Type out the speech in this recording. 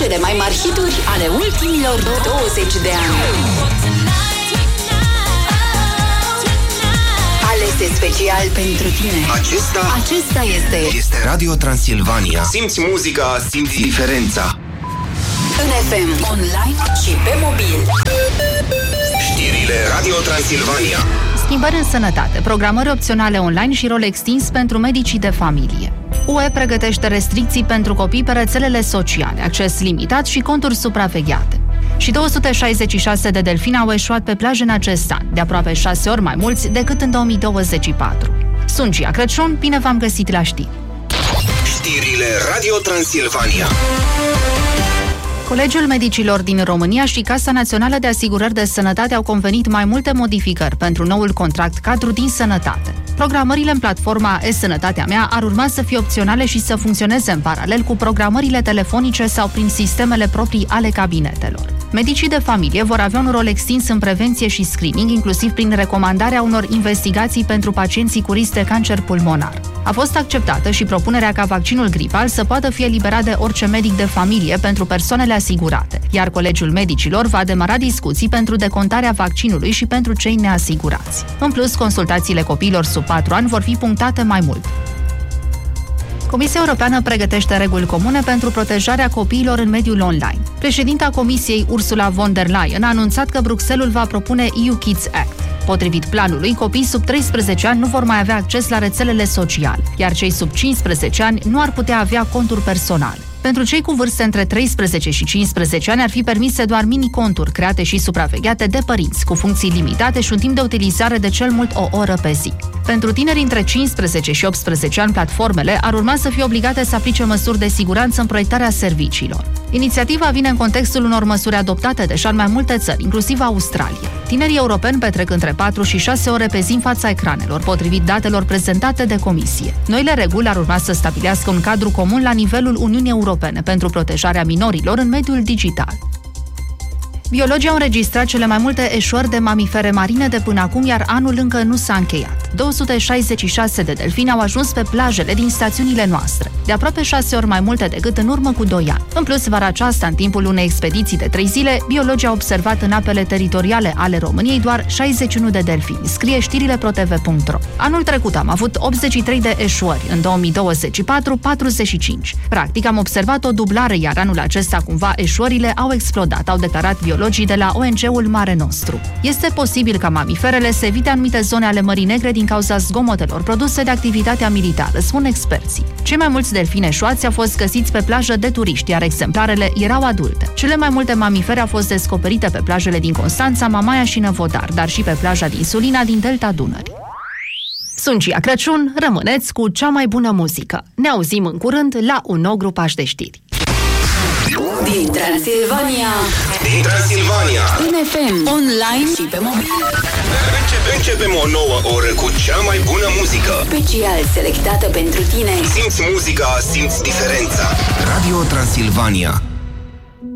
cele mai mari hituri ale ultimilor 20 de ani. Alese special pentru tine. Acesta este Radio Transilvania. Simți muzica, simți diferența. În FM, online și pe mobil. Știrile Radio Transilvania. Schimbări în sănătate, programări opționale online și rol extins pentru medicii de familie. UE pregătește restricții pentru copii pe rețelele sociale, acces limitat și conturi supravegheate. Și 266 de delfini au eșuat pe plajă în acest an, de aproape 6 ori mai mulți decât în 2024. Sunt Gia Crăciun, bine v-am găsit la știri. Știrile Radio Transilvania. Colegiul Medicilor din România și Casa Națională de Asigurări de Sănătate au convenit mai multe modificări pentru noul contract cadru din sănătate. Programările în platforma E-Sănătatea Mea ar urma să fie opționale și să funcționeze în paralel cu programările telefonice sau prin sistemele proprii ale cabinetelor. Medicii de familie vor avea un rol extins în prevenție și screening, inclusiv prin recomandarea unor investigații pentru pacienții cu risc de cancer pulmonar. A fost acceptată și propunerea ca vaccinul gripal să poată fi eliberat de orice medic de familie pentru persoanele asigurate, iar Colegiul Medicilor va demara discuții pentru decontarea vaccinului și pentru cei neasigurați. În plus, consultațiile copiilor sub 4 ani vor fi punctate mai mult. Comisia Europeană pregătește reguli comune pentru protejarea copiilor în mediul online. Președinta Comisiei, Ursula von der Leyen, a anunțat că Bruxelles va propune EU Kids Act. Potrivit planului, copiii sub 13 ani nu vor mai avea acces la rețelele sociale, iar cei sub 15 ani nu ar putea avea conturi personale. Pentru cei cu vârste între 13 și 15 ani ar fi permise doar mini-conturi create și supravegheate de părinți, cu funcții limitate și un timp de utilizare de cel mult o oră pe zi. Pentru tinerii între 15 și 18 ani, platformele ar urma să fie obligate să aplice măsuri de siguranță în proiectarea serviciilor. Inițiativa vine în contextul unor măsuri adoptate deja în mai multe țări, inclusiv Australia. Tinerii europeni petrec între 4 și 6 ore pe zi în fața ecranelor, potrivit datelor prezentate de Comisie. Noile reguli ar urma să stabilească un cadru comun la nivelul Uniunii Europene pentru protejarea minorilor în mediul digital. Biologii au înregistrat cele mai multe eșuări de mamifere marine de până acum, iar anul încă nu s-a încheiat. 266 de delfini au ajuns pe plajele din stațiunile noastre, de aproape 6 ori mai multe decât în urmă cu 2 ani. În plus, vara aceasta, în timpul unei expediții de 3 zile, biologii au observat în apele teritoriale ale României doar 61 de delfini, scrie știrile protv.ro. Anul trecut am avut 83 de eșuări, în 2024 45. Practic am observat o dublare, iar anul acesta cumva eșuările au explodat, au declarat biologii de la ONG-ul Mare Nostru. Este posibil ca mamiferele să evite anumite zone ale Mării Negre din cauza zgomotelor produse de activitatea militară, spun experții. Cei mai mulți delfini eșuați au fost găsiți pe plajă de turiști, iar exemplarele erau adulte. Cele mai multe mamifere au fost descoperite pe plajele din Constanța, Mamaia și Năvodar, dar și pe plaja din Sulina, din Delta Dunării. Sunt Gia Crăciun, rămâneți cu cea mai bună muzică. Ne auzim în curând la un nou grupaj de știri. Din Transilvania, în FM, online și pe mobil. Începem o nouă oră cu cea mai bună muzică, Special selectată pentru tine. Simți muzica, simți diferența. Radio Transilvania.